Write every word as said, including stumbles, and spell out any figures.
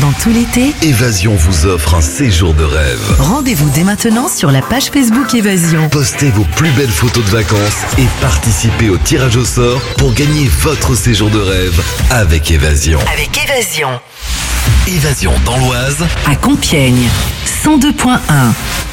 pendant tout l'été, Évasion vous offre un séjour de rêve. rendez-vous dès maintenant sur la page Facebook Évasion. Postez vos plus belles photos de vacances et participez au tirage au sort pour gagner votre séjour de rêve avec Évasion. Avec Évasion. Évasion dans l'Oise, À Compiègne, cent deux point un.